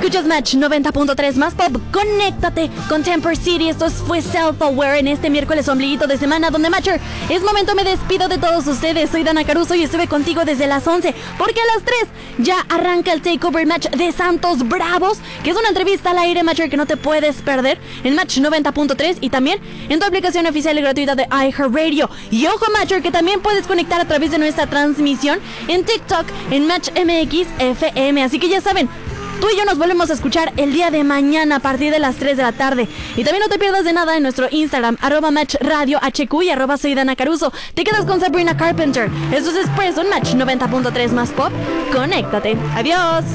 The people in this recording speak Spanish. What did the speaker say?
Escuchas Match 90.3 más pop. Conéctate con Temper City. Esto fue Self-Aware en este miércoles ombliguito de semana, donde Matcher, es momento, me despido de todos ustedes. Soy Dana Caruso y estuve contigo desde las 11, porque a las 3 ya arranca el Takeover Match de Santos Bravos, que es una entrevista al aire, Matcher, que no te puedes perder en Match 90.3 y también en tu aplicación oficial y gratuita de iHeartRadio. Y ojo, Matcher, que también puedes conectar a través de nuestra transmisión en TikTok en Match MX FM. Así que ya saben, tú y yo nos volvemos a escuchar el día de mañana a partir de las 3 de la tarde. Y también no te pierdas de nada en nuestro Instagram, @MatchRadioHQ y @soy Dana Caruso. Te quedas con Sabrina Carpenter. Esto es Expresso en Match 90.3 más pop. Conéctate. Adiós.